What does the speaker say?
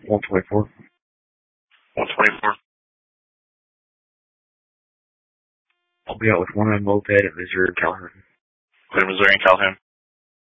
124. 124. I'll be out with one unload pad at Missouri and Calhoun. Clear Missouri and Calhoun.